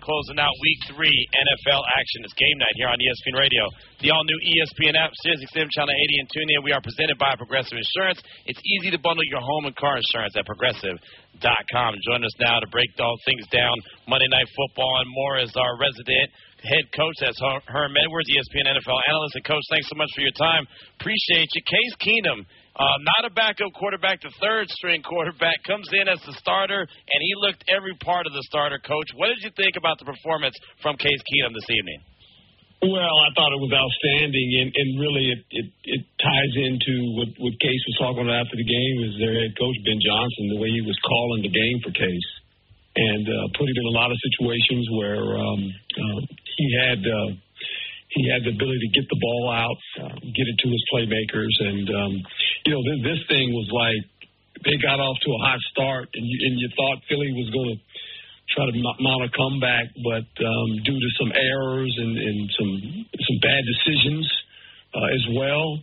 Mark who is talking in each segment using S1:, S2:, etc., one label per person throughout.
S1: closing out Week 3 NFL action. It's game night here on ESPN Radio. The all-new ESPN app, SiriusXM Channel 80, and TuneIn. We are presented by Progressive Insurance. It's easy to bundle your home and car insurance at Progressive.com. Join us now to break all things down. Monday Night Football and more is our resident head coach. That's Herm Edwards, ESPN NFL analyst. And, Coach, thanks so much for your time. Appreciate you. Case Keenum. Not a backup quarterback, the third-string quarterback, comes in as the starter, and he looked every part of the starter, Coach. What did you think about the performance from Case Keenum this evening?
S2: Well, I thought it was outstanding, and really it ties into what Case was talking about after the game is their head coach, Ben Johnson, the way he was calling the game for Case, and put him in a lot of situations where he had the ability to get the ball out, get it to his playmakers. And, this thing was like they got off to a hot start, and you thought Philly was going to try to mount a comeback, but due to some errors and some bad decisions as well,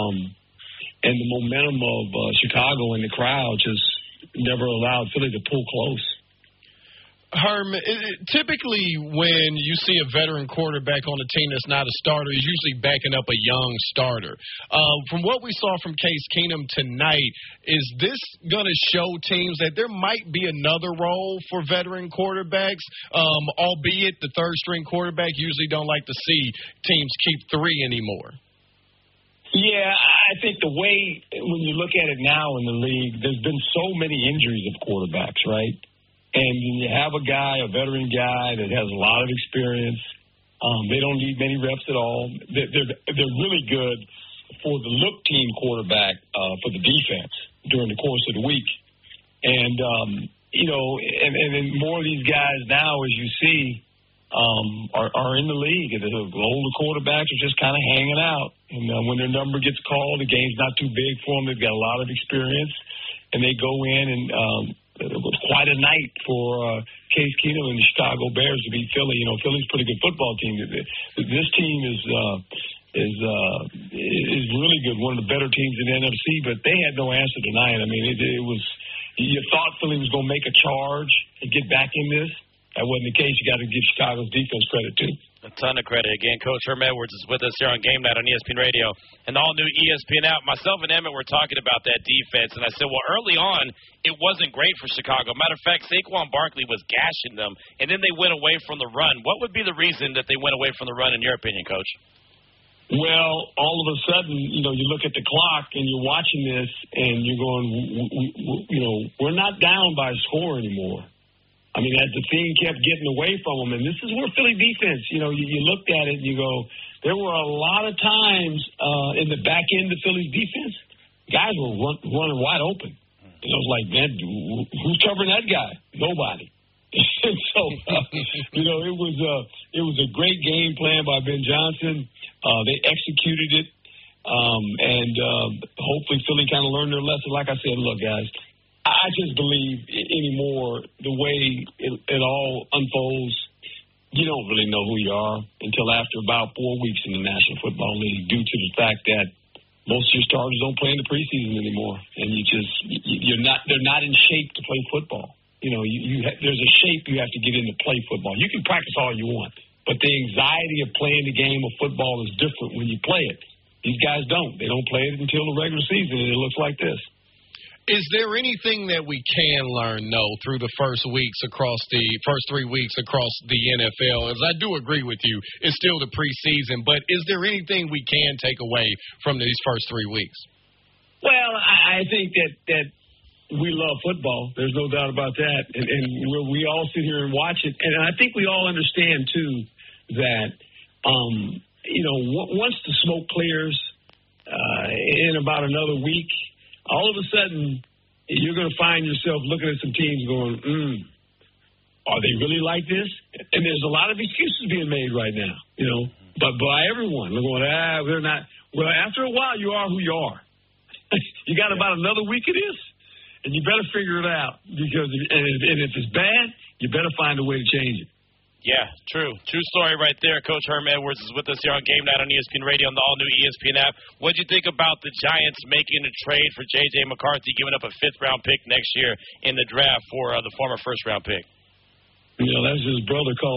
S2: and the momentum of Chicago and the crowd just never allowed Philly to pull close.
S3: Herm, typically when you see a veteran quarterback on a team that's not a starter, he's usually backing up a young starter. From what we saw from Case Keenum tonight, is this going to show teams that there might be another role for veteran quarterbacks, albeit the third-string quarterback usually don't like to see teams keep three anymore?
S2: Yeah, I think the way, when you look at it now in the league, there's been so many injuries of quarterbacks, right? And you have a guy, a veteran guy that has a lot of experience. They don't need many reps at all. They're really good for the look team quarterback for the defense during the course of the week. And, and more of these guys now, as you see, are in the league. And the older quarterbacks are just kind of hanging out. And when their number gets called, the game's not too big for them. They've got a lot of experience. And they go in and it was quite a night for Case Keenum and the Chicago Bears to beat Philly. Philly's a pretty good football team. This team is really good, one of the better teams in the NFC, but they had no answer tonight. I mean, it was you thought Philly was going to make a charge and get back in this. That wasn't the case. You got to give Chicago's defense credit, too.
S1: A ton of credit. Again, Coach Herm Edwards is with us here on Game Night on ESPN Radio and the all-new ESPN app. Myself and Emmett were talking about that defense, and I said, well, early on, it wasn't great for Chicago. Matter of fact, Saquon Barkley was gashing them, and then they went away from the run. What would be the reason that they went away from the run, in your opinion, Coach?
S2: Well, all of a sudden, you look at the clock and you're watching this, and you're going, we're not down by a score anymore. I mean, as the thing kept getting away from them, and this is where Philly defense, you looked at it and you go, there were a lot of times in the back end of Philly's defense, guys were running wide open. And I was like, man, who's covering that guy? Nobody. And so, it was a great game plan by Ben Johnson. They executed it, and hopefully Philly kind of learned their lesson. Like I said, look, guys, I just believe anymore the way it all unfolds, you don't really know who you are until after about 4 weeks in the National Football League due to the fact that most of your starters don't play in the preseason anymore. And they're not in shape to play football. There's a shape you have to get in to play football. You can practice all you want, but the anxiety of playing the game of football is different when you play it. These guys don't. They don't play it until the regular season, and it looks like this.
S3: Is there anything that we can learn, through the first 3 weeks across the NFL? As I do agree with you, it's still the preseason, but is there anything we can take away from these first 3 weeks?
S2: Well, I think that we love football. There's no doubt about that. And we all sit here and watch it. And I think we all understand, too, that, once the smoke clears in about another week, all of a sudden, you're going to find yourself looking at some teams going, are they really like this? And there's a lot of excuses being made right now, but by everyone. They're going, they're not. Well, after a while, you are who you are. You got about another week of this, and you better figure it out. Because if it's bad, you better find a way to change it.
S1: Yeah, true. True story right there. Coach Herm Edwards is with us here on Game Night on ESPN Radio and the all-new ESPN app. What do you think about the Giants making a trade for J.J. McCarthy, giving up a fifth-round pick next year in the draft for the former first-round pick?
S2: That's his brother calling.